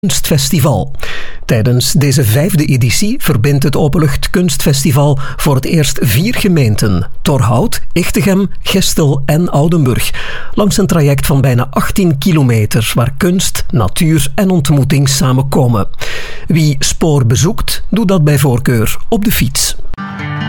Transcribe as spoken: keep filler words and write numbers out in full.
Kunstfestival. Tijdens deze vijfde editie verbindt het Openlucht Kunstfestival voor het eerst vier gemeenten: Torhout, Echtegem, Gestel en Oudenburg. Langs een traject van bijna achttien kilometer waar kunst, natuur en ontmoeting samenkomen. Wie Spoor bezoekt, doet dat bij voorkeur op de fiets.